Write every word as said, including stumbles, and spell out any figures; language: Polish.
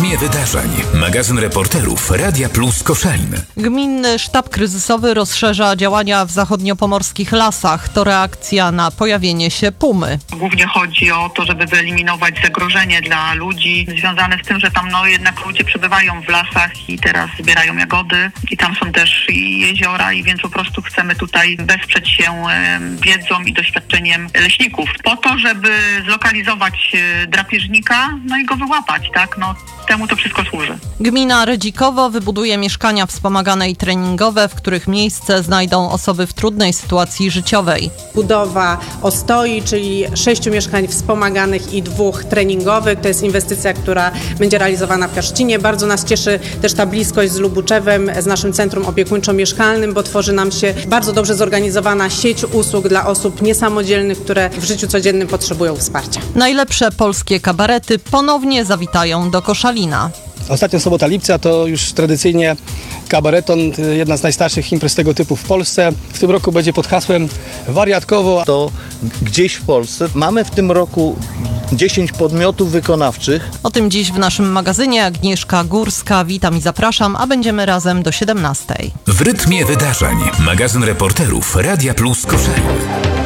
rytmie wydarzeń. Magazyn reporterów Radia Plus Koszalin. Gminny Sztab Kryzysowy rozszerza działania w zachodniopomorskich lasach. To reakcja na pojawienie się pumy. Głównie chodzi o to, żeby wyeliminować zagrożenie dla ludzi związane z tym, że tam no jednak ludzie przebywają w lasach i teraz zbierają jagody i tam są też i jeziora i więc po prostu chcemy tutaj wesprzeć się wiedzą i doświadczeniem leśników po to, żeby zlokalizować drapieżnika, no i go wyłapać, tak? No temu to wszystko służy. Gmina Redzikowo wybuduje mieszkania wspomagane i treningowe, w których miejsce znajdą osoby w trudnej sytuacji życiowej. Budowa ostoi, czyli sześciu mieszkań wspomaganych i dwóch treningowych. To jest inwestycja, która będzie realizowana w Kaszcinie. Bardzo nas cieszy też ta bliskość z Lubuczewem, z naszym centrum opiekuńczo-mieszkalnym, bo tworzy nam się bardzo dobrze zorganizowana sieć usług dla osób niesamodzielnych, które w życiu codziennym potrzebują wsparcia. Najlepsze polskie kabarety ponownie zawitają do Koszalina. Ostatnia sobota lipca to już tradycyjnie kabareton, jedna z najstarszych imprez tego typu w Polsce. W tym roku będzie pod hasłem Wariatkowo. To gdzieś w Polsce mamy w tym roku dziesięć podmiotów wykonawczych. O tym dziś w naszym magazynie. Agnieszka Górska. Witam i zapraszam, a będziemy razem do siedemnastej. W rytmie wydarzeń. Magazyn reporterów Radia Plus Koszalin.